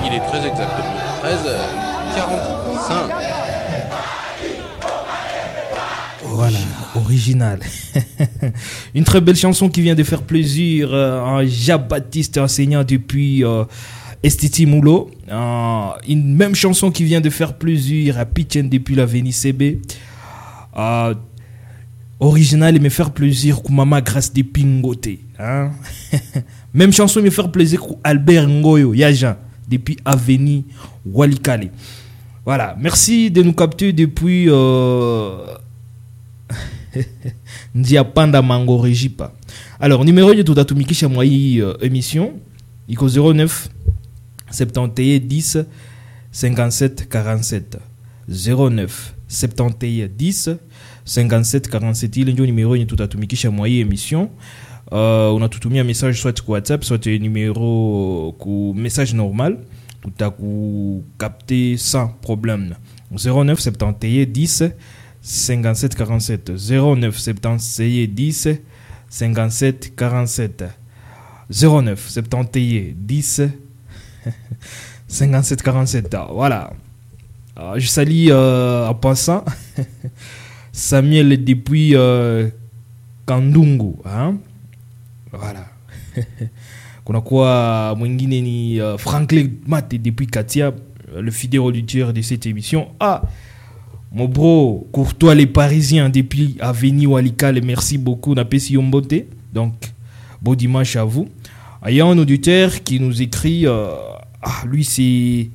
Il est très exactement 13h45. Voilà, original. Une très belle chanson qui vient de faire plaisir à Jean-Baptiste, enseignant depuis Estiti Moulo. Une même chanson qui vient de faire plaisir à Pichen depuis l'avenue CB. Original et me faire plaisir pour Maman Grâce de Pingote. Hein? Même chanson me faire plaisir pour Albert Ngoyo, Yajan, depuis avenue Walikale. Voilà, merci de nous capter depuis Ndiapanda Mango Regipa. Alors, numéro de tout atumikisha moi émission, iko 09 71 10 57 47. 09 71 10 57 47. Il est numéro de tout atumikisha moi émission. On a tout mis un message soit sur WhatsApp, soit un numéro message normal. Tout à coup capté sans problème. 09 71 10 57 47. 09 71 10 57 47. 09 71 10 57 47. Voilà. Je salue en passant Samuel depuis Kandungu. Hein? Voilà. Kuna kwa mwingine ni Franklin Mate depuis Katia, le fidèle auditeur de cette émission. Mon bro, Courtois les Parisiens depuis Avenue Walikale, merci beaucoup. Napesi Yombote. Donc, bon dimanche à vous. Il y a un auditeur qui nous écrit, lui c'est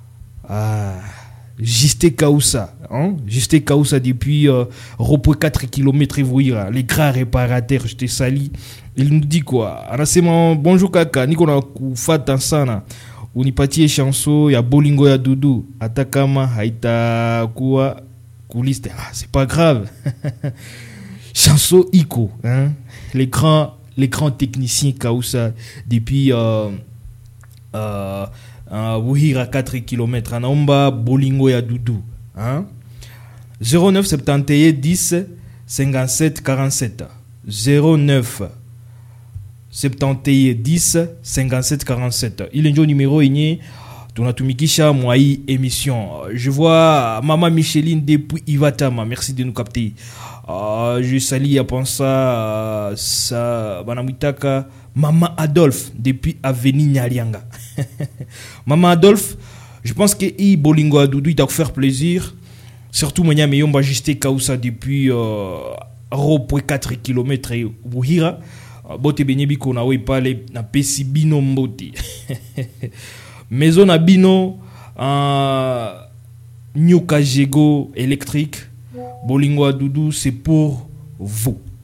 Juste Kausa. Hein? Juste Kausa depuis Ropo 4 km les grands réparateurs, je te salue. Il nous dit quoi? Anasema bonjour kaka, niko na kufata sana. Unipatie chanson ya Bolingo ya Dudu. Hata kama haitakuwa kuliste. C'est pas grave. Chanson iko, hein? Les grands techniciens Kausa depuis Wuhira 4 km. Anaomba Bolingo ya Dudu, hein? 09 71 10 57 47. 09 71 10 57 47. Il est un numéro igné. Tunatumikisha moi émission. Je vois Maman Micheline depuis Ivatama. Merci de nous capter. Je salue à penser ça banamutaka Maman Adolphe depuis Avenue Nyalianga. Maman Adolphe, je pense que i Bolingo Adoudou il t'a faire plaisir. Surtout moi mais on va juste Kausa depuis Ropo 4 km Wuhira. Bote benyebi kona we pale na pesi bino mbote. Maison na bino Nyuka Jego électrique Bolingo Adoudou c'est pour vous.